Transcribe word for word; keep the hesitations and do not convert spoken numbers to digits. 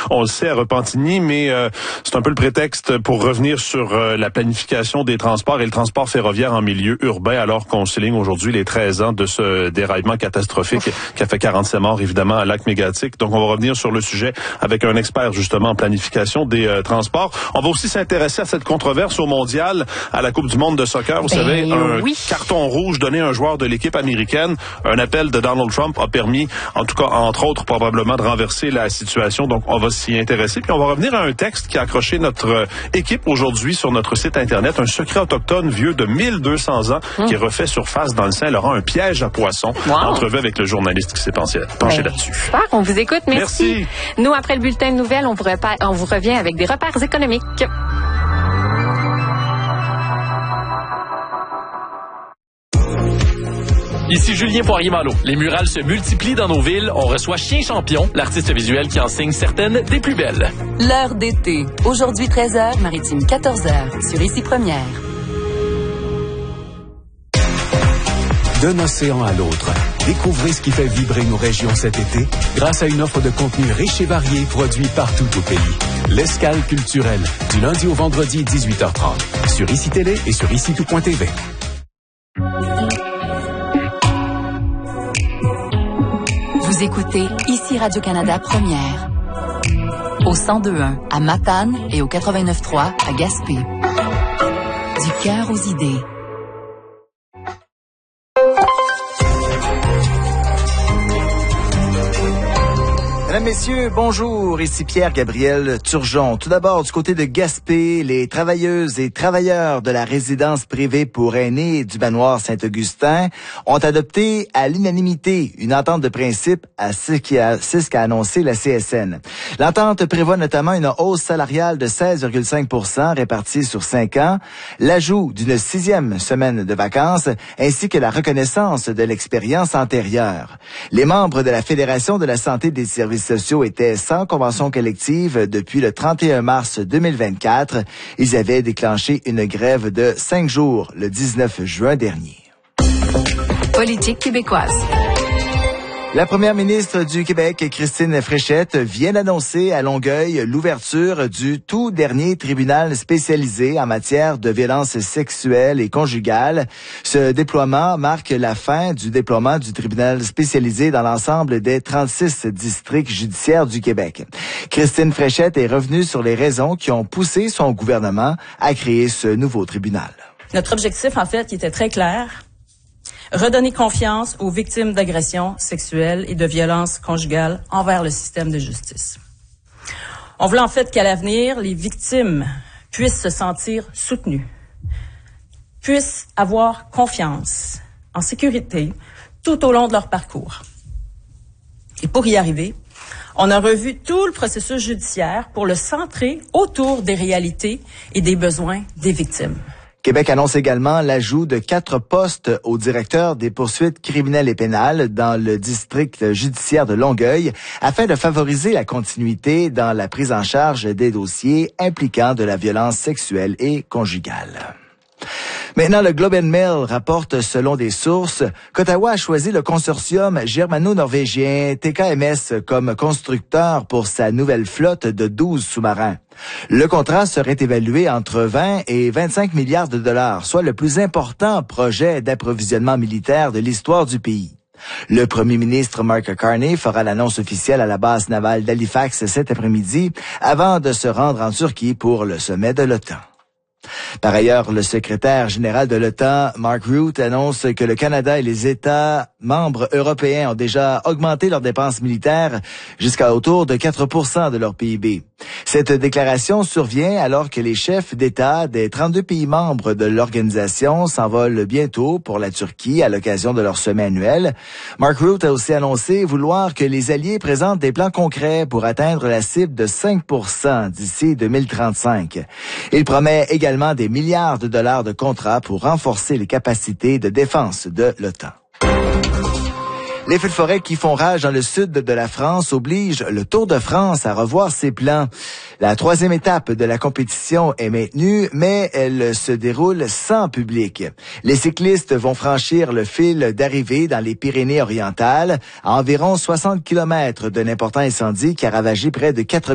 on le sait, à Repentigny, mais euh, c'est un peu le prétexte pour revenir sur euh, la planification des transports et le transport ferroviaire en milieu urbain, alors qu'on souligne aujourd'hui les treize ans de ce déraillement catastrophique Ouf. qui a fait quarante-sept morts, évidemment, à Lac-Mégantic. Donc, on va revenir sur le sujet avec un expert, justement, en planification des euh, transports. On va aussi s'intéresser à cette controverse au mondial, à la Coupe du monde de soccer. Vous ben savez, un oui. carton rouge donné à un joueur de l'équipe américaine. Un appel de Donald Trump a permis, en tout cas, entre autres, probablement, de renverser la situation. Donc, on va s'y intéresser. Puis, on va revenir à un texte qui a accroché notre euh, équipe aujourd'hui sur notre site Internet. Un secret autochtone vieux de mille deux cents ans hum. qui refait surface dans le Saint-Laurent. Un piège à poissons. Wow. Entrevue avec le journaliste qui s'est penché, penché ben, là-dessus. Super, on vous écoute. Merci. Merci. Nous, après le bulletin de nouvelles, on vous, repa- on vous revient avec des repères économiques. Ici Julien Poirier-Malo. Les murales se multiplient dans nos villes. On reçoit Chien Champion, l'artiste visuel qui en signe certaines des plus belles. L'heure d'été. Aujourd'hui treize heures, Maritime quatorze heures, sur Ici Première. D'un océan à l'autre, découvrez ce qui fait vibrer nos régions cet été grâce à une offre de contenu riche et varié produit partout au pays. L'Escale culturelle, du lundi au vendredi dix-huit heures trente, sur Ici Télé et sur ici tout point t v. Vous écoutez Ici Radio-Canada Première. Au cent deux point un à Matane et au quatre-vingt-neuf point trois à Gaspé. Du cœur aux idées. Mesdames, Messieurs, bonjour. Ici Pierre-Gabriel Turgeon. Tout d'abord, du côté de Gaspé, les travailleuses et travailleurs de la résidence privée pour aînés du manoir Saint-Augustin ont adopté à l'unanimité une entente de principe à ce qu'a annoncé la C S N. L'entente prévoit notamment une hausse salariale de seize virgule cinq pour cent répartie sur cinq ans, l'ajout d'une sixième semaine de vacances, ainsi que la reconnaissance de l'expérience antérieure. Les membres de la Fédération de la santé des services sociaux étaient sans convention collective depuis le trente et un mars deux mille vingt-quatre. Ils avaient déclenché une grève de cinq jours le dix-neuf juin dernier. Politique québécoise. La première ministre du Québec, Christine Fréchette, vient d'annoncer à Longueuil l'ouverture du tout dernier tribunal spécialisé en matière de violences sexuelles et conjugales. Ce déploiement marque la fin du déploiement du tribunal spécialisé dans l'ensemble des trente-six districts judiciaires du Québec. Christine Fréchette est revenue sur les raisons qui ont poussé son gouvernement à créer ce nouveau tribunal. Notre objectif, en fait, qui était très clair, redonner confiance aux victimes d'agressions sexuelles et de violences conjugales envers le système de justice. On voulait en fait qu'à l'avenir, les victimes puissent se sentir soutenues, puissent avoir confiance, en sécurité, tout au long de leur parcours. Et pour y arriver, on a revu tout le processus judiciaire pour le centrer autour des réalités et des besoins des victimes. Québec annonce également l'ajout de quatre postes au directeur des poursuites criminelles et pénales dans le district judiciaire de Longueuil afin de favoriser la continuité dans la prise en charge des dossiers impliquant de la violence sexuelle et conjugale. Maintenant, le Globe and Mail rapporte, selon des sources, qu'Ottawa a choisi le consortium germano-norvégien T K M S comme constructeur pour sa nouvelle flotte de douze sous-marins. Le contrat serait évalué entre vingt et vingt-cinq milliards de dollars, soit le plus important projet d'approvisionnement militaire de l'histoire du pays. Le premier ministre Mark Carney fera l'annonce officielle à la base navale d'Halifax cet après-midi avant de se rendre en Turquie pour le sommet de l'OTAN. Par ailleurs, le secrétaire général de l'OTAN, Mark Rutte, annonce que le Canada et les États membres européens ont déjà augmenté leurs dépenses militaires jusqu'à autour de quatre pour cent de leur P I B. Cette déclaration survient alors que les chefs d'État des trente-deux pays membres de l'organisation s'envolent bientôt pour la Turquie à l'occasion de leur sommet annuel. Mark Rutte a aussi annoncé vouloir que les alliés présentent des plans concrets pour atteindre la cible de cinq pour cent d'ici deux mille trente-cinq. Il promet également des milliards de dollars de contrats pour renforcer les capacités de défense de l'OTAN. Les feux de forêt qui font rage dans le sud de la France obligent le Tour de France à revoir ses plans. La troisième étape de la compétition est maintenue, mais elle se déroule sans public. Les cyclistes vont franchir le fil d'arrivée dans les Pyrénées-Orientales, à environ soixante kilomètres d'un important incendie qui a ravagé près de quatre